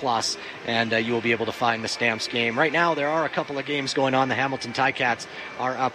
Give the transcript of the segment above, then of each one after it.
Plus, and you will be able to find the Stamps game. Right now, there are a couple of games going on. The Hamilton Ticats are up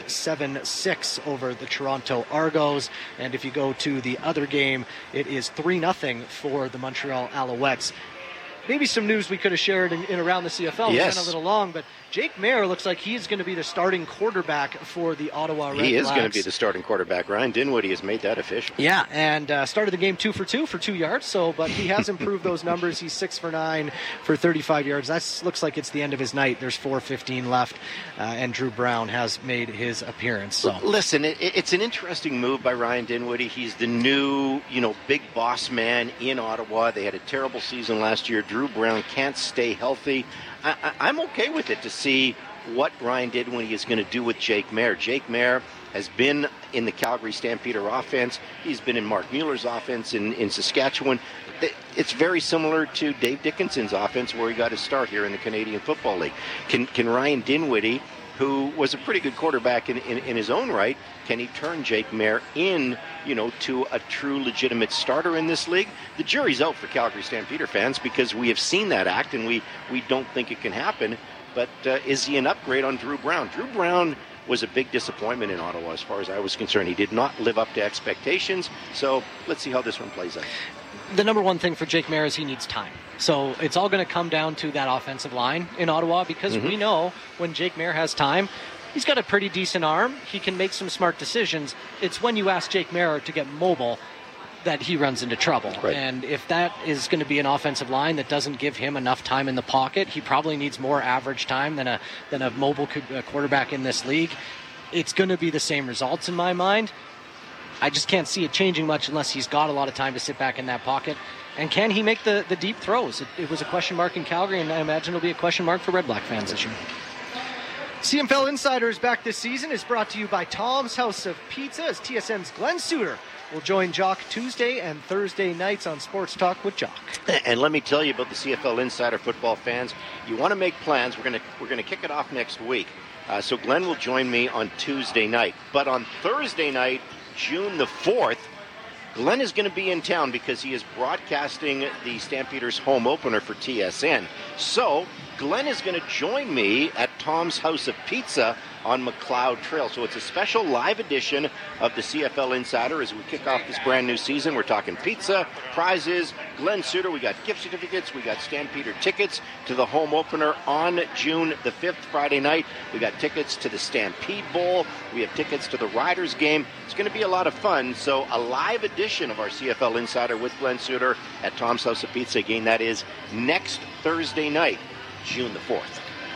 7-6 over the Toronto Argos, and if you go to the other game, it is 3-0 for the Montreal Alouettes. Maybe some news we could have shared in around the CFL. Yes. We went a little long, but Jake Maier looks like he's going to be the starting quarterback for the Ottawa Red Blacks. He is going to be the starting quarterback. Ryan Dinwiddie has made that official. Yeah, and started the game 2 for 2 for 2 yards. But he has improved those numbers. He's 6 for 9 for 35 yards. That looks like it's the end of his night. There's 4:15 left, and Drew Brown has made his appearance. So listen, it's an interesting move by Ryan Dinwiddie. He's the new, big boss man in Ottawa. They had a terrible season last year. Drew Brown can't stay healthy. I'm okay with it to see what Ryan Dinwiddie is going to do with Jake Maier. Jake Maier has been in the Calgary Stampeder offense. He's been in Mark Mueller's offense in Saskatchewan. It's very similar to Dave Dickinson's offense where he got his start here in the Canadian Football League. Can Ryan Dinwiddie, who was a pretty good quarterback in his own right, can he turn Jake Maier in, to a true legitimate starter in this league? The jury's out for Calgary Stampeder fans because we have seen that act and we don't think it can happen. But is he an upgrade on Drew Brown? Drew Brown was a big disappointment in Ottawa as far as I was concerned. He did not live up to expectations. So let's see how this one plays out. The number one thing for Jake Maier is he needs time. So it's all going to come down to that offensive line in Ottawa because we know when Jake Maier has time, he's got a pretty decent arm. He can make some smart decisions. It's when you ask Jake Maier to get mobile that he runs into trouble. Right. And if that is going to be an offensive line that doesn't give him enough time in the pocket, he probably needs more average time than a mobile quarterback in this league. It's going to be the same results in my mind. I just can't see it changing much unless he's got a lot of time to sit back in that pocket. And can he make the deep throws? It was a question mark in Calgary, and I imagine it'll be a question mark for Red Black fans this year. CFL Insiders back this season is brought to you by Tom's House of Pizza as TSN's Glenn Suter will join Jock Tuesday and Thursday nights on Sports Talk with Jock. And let me tell you about the CFL Insider football fans. You want to make plans. We're going to kick it off next week. So Glenn will join me on Tuesday night. But on Thursday night, June the 4th, Glenn is going to be in town because he is broadcasting the Stampeders home opener for TSN. So Glenn is going to join me at Tom's House of Pizza on McLeod Trail. So it's a special live edition of the CFL Insider as we kick off this brand new season. We're talking pizza, prizes, Glenn Suter. We got gift certificates. We got Stampeder tickets to the home opener on June the 5th, Friday night. We got tickets to the Stampede Bowl. We have tickets to the Riders game. It's going to be a lot of fun. So a live edition of our CFL Insider with Glenn Suter at Tom's House of Pizza. Again, that is next Thursday night, June the 4th.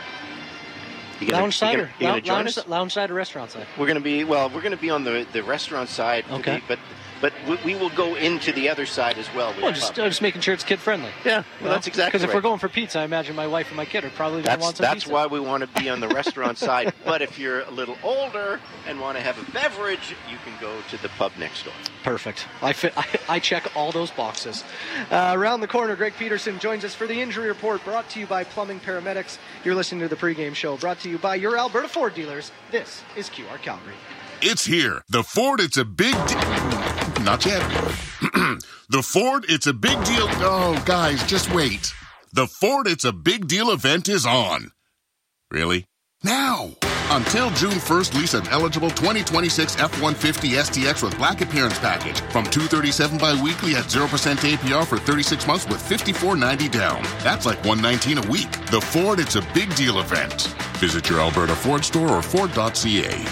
Lounge Cider. Lounge Cider restaurant side. We're going to be on the restaurant side. Okay. But we will go into the other side as well. Just making sure it's kid friendly. Yeah, well, that's exactly because if we're going for pizza, I imagine my wife and my kid are probably going to want some pizza. That's why we want to be on the restaurant side. But if you're a little older and want to have a beverage, you can go to the pub next door. Perfect. I check all those boxes. Around the corner, Greg Peterson joins us for the injury report, brought to you by Plumbing Paramedics. You're listening to the pregame show, brought to you by your Alberta Ford dealers. This is QR Calgary. It's here. The Ford, it's a big Not yet. The Ford, it's a big deal. Oh, guys, just wait. The Ford, it's a big deal event is on. Really? Now. Until June 1st, lease an eligible 2026 F-150 STX with black appearance package from $237 bi-weekly at 0% APR for 36 months with $54.90 down. That's like $119 a week. The Ford, it's a big deal event. Visit your Alberta Ford store or Ford.ca.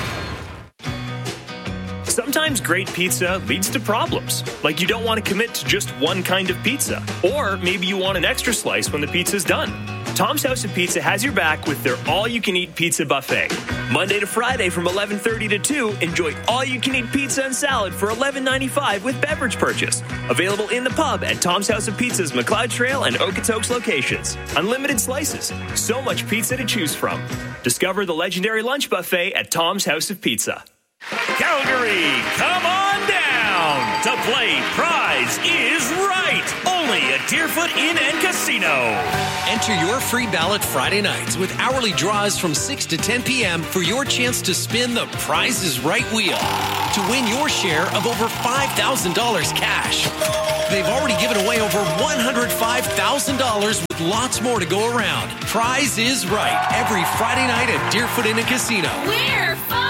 Sometimes great pizza leads to problems, like you don't want to commit to just one kind of pizza, or maybe you want an extra slice when the pizza's done. Tom's House of Pizza has your back with their all-you-can-eat pizza buffet. Monday to Friday from 11:30 to 2, enjoy all-you-can-eat pizza and salad for $11.95 with beverage purchase. Available in the pub at Tom's House of Pizza's McLeod Trail and Okotoks locations. Unlimited slices, so much pizza to choose from. Discover the legendary lunch buffet at Tom's House of Pizza. Calgary, come on down to play Prize is Right. Only at Deerfoot Inn and Casino. Enter your free ballot Friday nights with hourly draws from 6 to 10 p.m. for your chance to spin the Prize is Right wheel. to win your share of over $5,000 cash. They've already given away over $105,000 with lots more to go around. Prize is Right every Friday night at Deerfoot Inn and Casino. We're fun!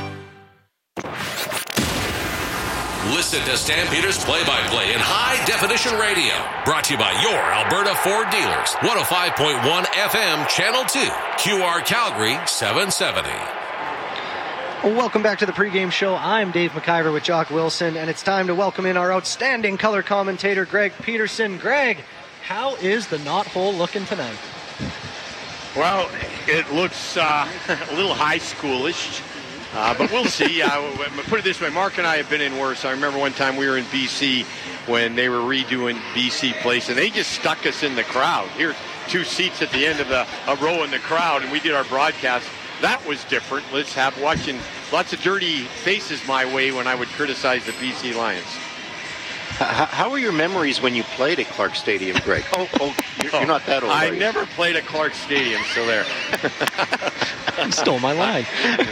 Listen to Stampeders play-by-play in high-definition radio. Brought to you by your Alberta Ford dealers. 105.1 FM, Channel 2. QR Calgary, 770. Welcome back to the pregame show. I'm Dave McIver with Jock Wilson, and it's time to welcome in our outstanding color commentator, Greg Peterson. Greg, how is the knot hole looking tonight? Well, it looks a little high schoolish. But we'll see. Put it this way, Mark and I have been in worse. I remember one time we were in BC when they were redoing BC Place, and they just stuck us in the crowd. Here, 2 seats at the end of a row in the crowd, and we did our broadcast. That was different. Let's have watching lots of dirty faces my way when I would criticize the BC Lions. How were your memories when you played at Clark Stadium, Greg? You're not that old, I are you? never played at Clark Stadium, so there. You stole my line.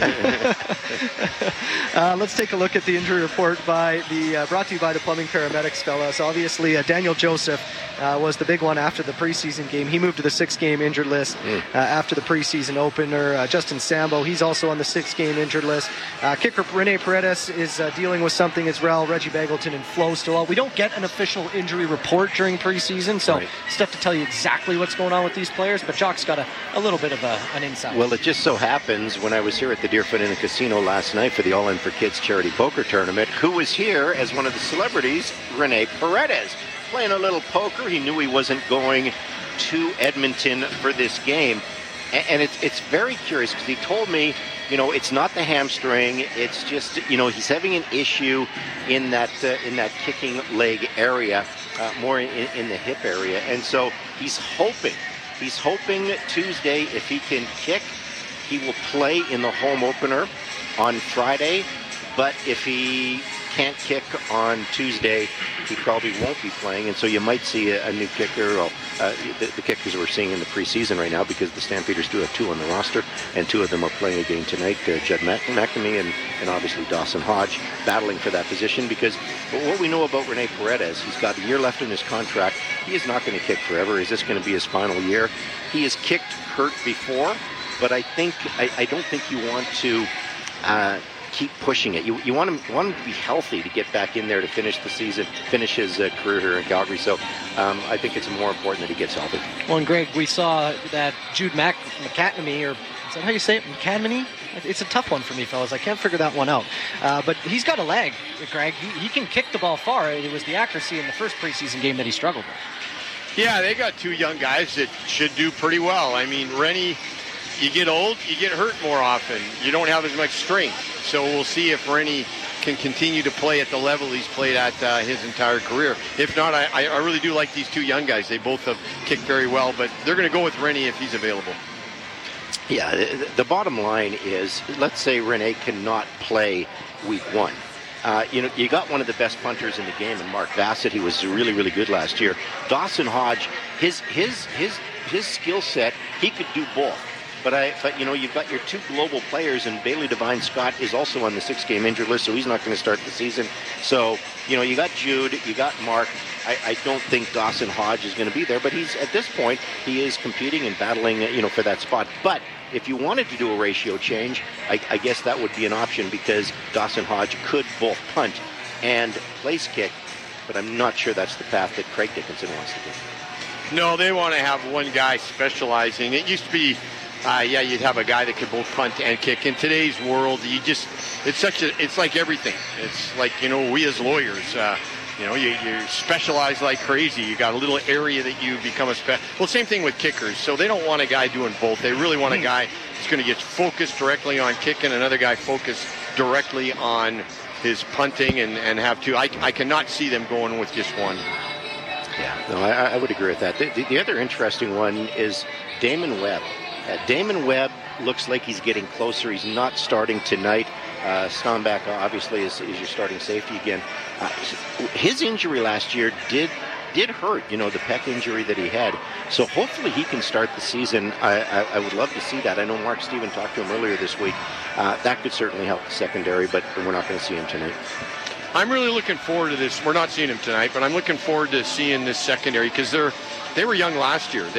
Let's take a look at the injury report brought to you by the Plumbing Paramedics, fellas. Obviously, Daniel Joseph was the big one after the preseason game. He moved to the 6-game injured list after the preseason opener. Justin Sambo, he's also on the 6-game injured list. Kicker Rene Paredes is dealing with something as well. Reggie Bagleton and Flo still out. We don't get an official injury report during preseason, so it's tough to tell you exactly what's going on with these players, but Jock's got a little bit of an insight. Well, it just so happens when I was here at the Deerfoot Inn and Casino last night for the All In for Kids charity poker tournament, who was here as one of the celebrities, Rene Paredes, playing a little poker. He knew he wasn't going to Edmonton for this game. And it's very curious because he told me, it's not the hamstring. It's just, he's having an issue in that kicking leg area, more in the hip area. And so he's hoping Tuesday, if he can kick, he will play in the home opener on Friday. But if he can't kick on Tuesday, he probably won't be playing, and so you might see a new kicker. The kickers we're seeing in the preseason right now, because the Stampeders do have 2 on the roster, and 2 of them are playing a game tonight. Judd McNamee and obviously Dawson Hodge battling for that position, because what we know about Rene Paredes, he's got a year left in his contract. He is not going to kick forever. Is this going to be his final year? He has kicked hurt before, but I don't think you want to keep pushing it. You want him to be healthy to get back in there to finish the season, finish his career here in Calgary. So I think it's more important that he gets healthy. Well, and Greg, we saw that Jude McAtney, or is that how you say it? McAtney? It's a tough one for me, fellas. I can't figure that one out. But he's got a leg, Greg. He can kick the ball far. It was the accuracy in the first preseason game that he struggled with. Yeah, they got 2 young guys that should do pretty well. I mean, Rennie, you get old, you get hurt more often. You don't have as much strength. So we'll see if Rennie can continue to play at the level he's played at his entire career. If not, I really do like these 2 young guys. They both have kicked very well, but they're going to go with Rennie if he's available. Yeah, the bottom line is, let's say Rene cannot play week 1. You got one of the best punters in the game in Mark Bassett. He was really, really good last year. Dawson Hodge, his skill set, he could do both. But you've got your 2 global players, and Bailey Devine Scott is also on the 6-game injured list, so he's not going to start the season. So, you got Jude, you got Mark. I don't think Dawson Hodge is going to be there, but he's, at this point, he is competing and battling, for that spot. But if you wanted to do a ratio change, I guess that would be an option, because Dawson Hodge could both punt and place kick, but I'm not sure that's the path that Craig Dickinson wants to do. No, they want to have one guy specializing. It used to be, you'd have a guy that could both punt and kick. In today's world, it's like everything. It's like, we as lawyers, you specialize like crazy. You got a little area that you become well, same thing with kickers. So they don't want a guy doing both. They really want a guy that's going to get focused directly on kicking, another guy focused directly on his punting, and have 2. I cannot see them going with just one. Yeah, no, I would agree with that. The other interesting one is Damon Webb. Damon Webb looks like he's getting closer. He's not starting tonight. Stomback obviously is your starting safety again. His injury last year did did hurt, the pec injury that he had. So hopefully he can start the season. I would love to see that. I know Mark Steven talked to him earlier this week. That could certainly help the secondary, but we're not going to see him tonight. I'm really looking forward to this. We're not seeing him tonight, but I'm looking forward to seeing this secondary because they were young last year.